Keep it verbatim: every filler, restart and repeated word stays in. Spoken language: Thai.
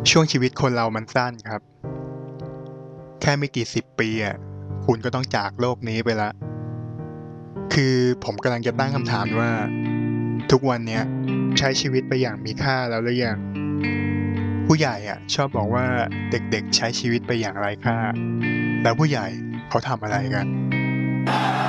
ช่วงชีวิตคนเรามันสั้นครับ แค่ไม่กี่สิบปีอะคุณก็ต้องจากโลกนี้ไปแล้ว คือผมกำลังจะตั้งคำถามว่า ทุกวันเนี้ยใช้ชีวิตไปอย่างมีค่าแล้วหรือยัง? ผู้ใหญ่อะชอบบอกว่าเด็ก ๆ ใช้ชีวิตไปอย่างไร้ค่า แล้วผู้ใหญ่เขาทำอะไรกัน?